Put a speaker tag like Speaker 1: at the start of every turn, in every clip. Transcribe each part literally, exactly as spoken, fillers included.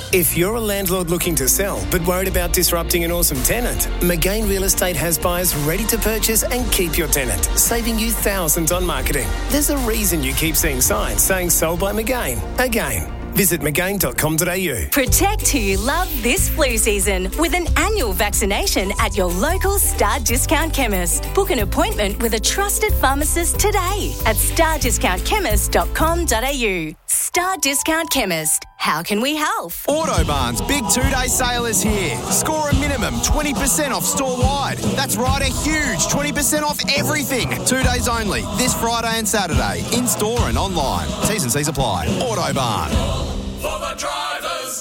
Speaker 1: If you're a landlord looking to sell but worried about disrupting an awesome tenant, McGain Real Estate has buyers ready to purchase and keep your tenant, saving you thousands on marketing. There's a reason you keep seeing signs saying sold by McGain. Again. Visit mcgain dot com dot a u.
Speaker 2: Protect who you love this flu season with an annual vaccination at your local Star Discount Chemist. Book an appointment with a trusted pharmacist today at star discount chemist dot com dot a u. Star Discount Chemist. How can we help?
Speaker 3: Autobarn's big two-day sale is here. Score a minimum twenty percent off store-wide. That's right, a huge twenty percent off everything. Two days only, this Friday and Saturday, in-store and online. T's and C's apply. Autobarn.
Speaker 4: For the drivers.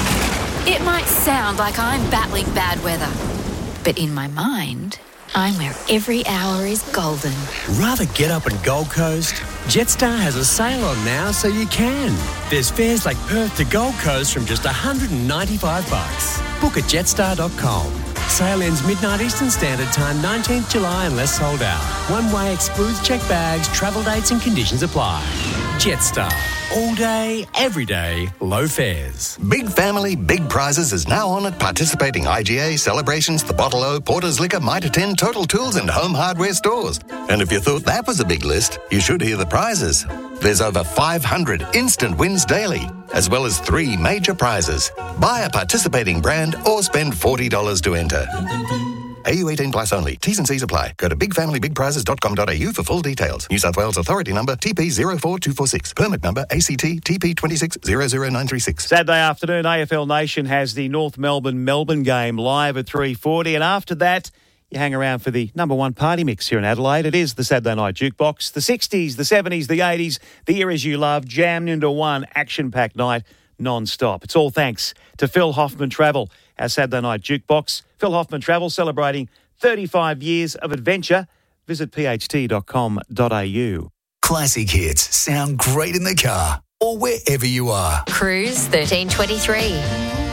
Speaker 5: It might sound like I'm battling bad weather, but in my mind, I'm where every hour is golden.
Speaker 6: Rather get up in Gold Coast? Jetstar has a sale on now, so you can. There's fares like Perth to Gold Coast from just one hundred ninety-five bucks. Book at jetstar dot com. Sale ends midnight Eastern Standard Time, nineteenth July, unless sold out. One way excludes checked bags, travel dates and conditions apply. Jetstar. All day, every day, low fares.
Speaker 7: Big Family, Big Prizes is now on at participating I G A, Celebrations, The Bottle O, Porter's Liquor, Mitre ten, Total Tools and Home Hardware stores. And if you thought that was a big list, you should hear the prizes. There's over five hundred instant wins daily, as well as three major prizes. Buy a participating brand or spend forty dollars to enter. A U eighteen plus only. T's and C's apply. Go to big family big prizes dot com dot a u for full details. New South Wales Authority number T P zero four two four six. Permit number A C T T P two six zero zero nine three six.
Speaker 8: Saturday afternoon, A F L Nation has the North Melbourne-Melbourne game live at three forty. And after that, you hang around for the number one party mix here in Adelaide. It is the Saturday Night Jukebox. The sixties, the seventies, the eighties, the eras you love, jammed into one action-packed night non-stop. It's all thanks to Phil Hoffman Travel, our Saturday Night Jukebox. Phil Hoffman Travel celebrating thirty-five years of adventure. Visit p h t dot com dot a u.
Speaker 9: Classic hits sound great in the car or wherever you are.
Speaker 5: Cruise thirteen twenty-three.